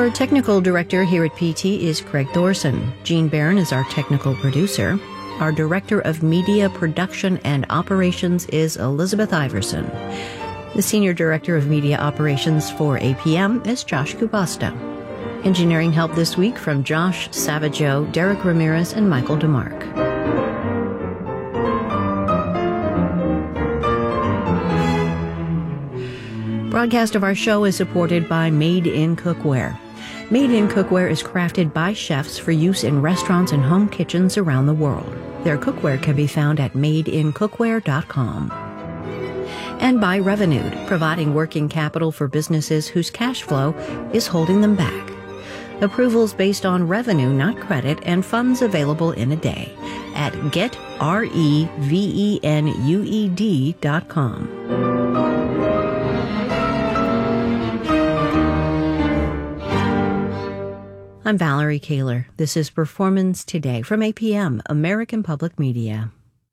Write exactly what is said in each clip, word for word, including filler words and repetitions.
Our technical director here at P T is Craig Thorson. Gene Barron is our technical producer. Our director of media production and operations is Elizabeth Iverson. The senior director of media operations for A P M is Josh Kubasta. Engineering help this week from Josh Savageau, Derek Ramirez, and Michael DeMarc. Broadcast of our show is supported by Made in Cookware. Made in Cookware is crafted by chefs for use in restaurants and home kitchens around the world. Their cookware can be found at made in cookware dot com. And by Revenued, providing working capital for businesses whose cash flow is holding them back. Approvals based on revenue, not credit, and funds available in a day at get revenued dot com. I'm Valerie Kaler. This is Performance Today from A P M, American Public Media.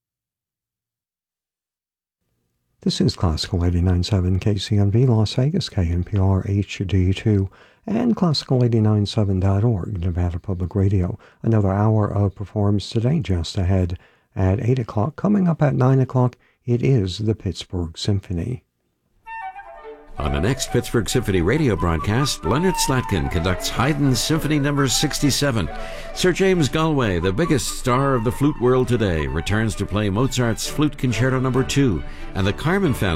This is Classical eighty-nine point seven K C N V Las Vegas, K N P R H D two, and Classical eighty-nine point seven dot org, Nevada Public Radio. Another hour of Performance Today just ahead at eight o'clock. Coming up at nine o'clock, it is the Pittsburgh Symphony. On the next Pittsburgh Symphony radio broadcast, Leonard Slatkin conducts Haydn's Symphony Number sixty-seven. Sir James Galway, the biggest star of the flute world today, returns to play Mozart's Flute Concerto Number two, and the Carmen Family